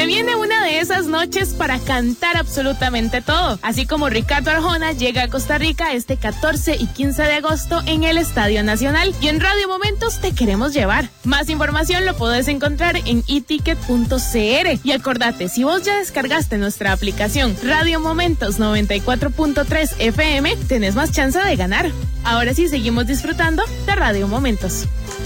Se viene una de esas noches para cantar absolutamente todo, así como Ricardo Arjona llega a Costa Rica este 14 y 15 de agosto en el Estadio Nacional, y en Radio Momentos te queremos llevar. Más información lo podés encontrar en eticket.cr, y acordate, si vos ya descargaste nuestra aplicación Radio Momentos 94.3 FM, tenés más chance de ganar. Ahora sí, seguimos disfrutando de Radio Momentos.